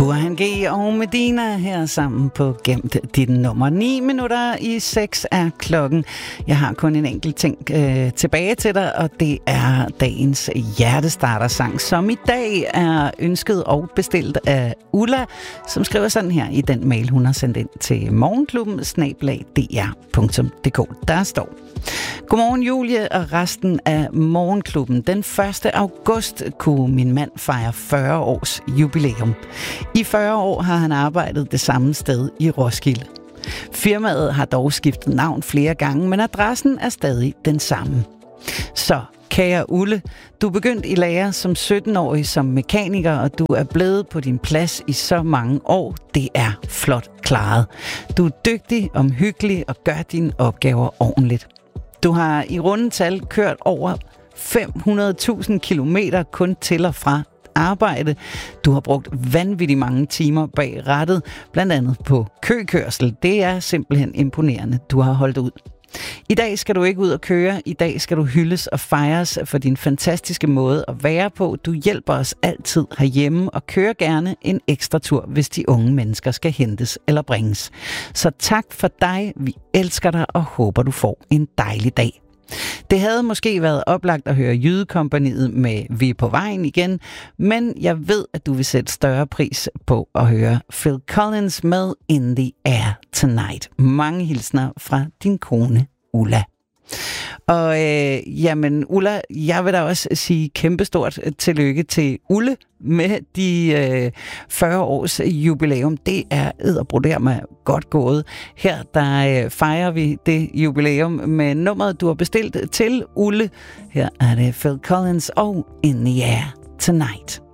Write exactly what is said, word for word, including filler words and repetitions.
Burhan G og Medina her sammen på Gemt dit nummer. ni minutter i seks er klokken. Jeg har kun en enkelt ting øh, tilbage til dig, og det er dagens hjertestarter-sang, som i dag er ønsket og bestilt af Ulla, som skriver sådan her i den mail, hun har sendt ind til morgenklubben snabel-a d r punktum d k. Der står: Godmorgen Julie og resten af morgenklubben. Den første august kunne min mand fejre fyrre års jubilæum. I fyrre år har han arbejdet det samme sted i Roskilde. Firmaet har dog skiftet navn flere gange, men adressen er stadig den samme. Så kære Ulle, du begyndte i lære som sytten-årig som mekaniker, og du er blevet på din plads i så mange år. Det er flot klaret. Du er dygtig, omhyggelig og gør dine opgaver ordentligt. Du har i rundetal kørt over fem hundrede tusind kilometer kun til og fra arbejde. Du har brugt vanvittigt mange timer bag rattet, blandt andet på køkørsel. Det er simpelthen imponerende, du har holdt ud. I dag skal du ikke ud og køre. I dag skal du hyldes og fejres for din fantastiske måde at være på. Du hjælper os altid herhjemme og kører gerne en ekstra tur, hvis de unge mennesker skal hentes eller bringes. Så tak for dig. Vi elsker dig og håber, du får en dejlig dag. Det havde måske været oplagt at høre Jydekompagniet med Vi er på vejen igen, men jeg ved, at du vil sætte større pris på at høre Phil Collins med In the Air Tonight. Mange hilsner fra din kone Ulla. Og øh, jamen Ulla, jeg vil da også sige kæmpestort tillykke til Ulle med de øh, fyrre års jubilæum. Det er edderbroder mig godt gået. Her der øh, fejrer vi det jubilæum med nummeret, du har bestilt til Ulle. Her er det Phil Collins og In the Air Tonight.